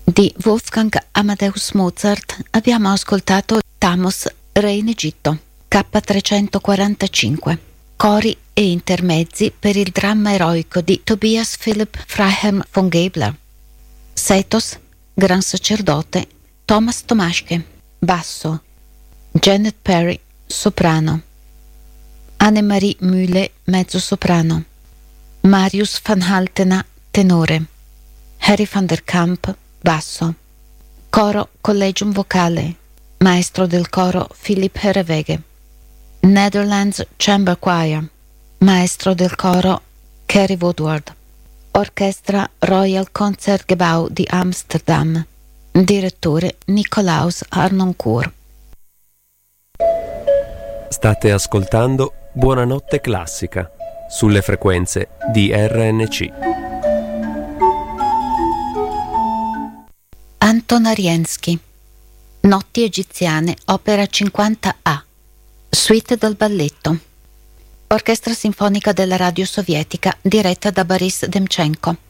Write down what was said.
Di Wolfgang Amadeus Mozart abbiamo ascoltato Thamos, Re in Egitto, K345, cori e intermezzi per il dramma eroico di Tobias Philipp Freiherr von Gebler. Sethos, Gran Sacerdote, Thomas Tomaschke, basso, Janet Perry, soprano, Annemarie Mühle, mezzosoprano, Marius van Haltena, tenore, Harry van der Kamp, basso, coro Collegium Vocale, maestro del coro Philip Herreweghe, Netherlands Chamber Choir, maestro del coro Kerry Woodward, orchestra Royal Concertgebouw di Amsterdam, direttore Nicolaus Harnoncourt. State ascoltando Buonanotte Classica sulle frequenze di RNC. Anton Ariensky, Notti egiziane, opera 50A, suite dal balletto, orchestra sinfonica della radio sovietica diretta da Boris Demchenko.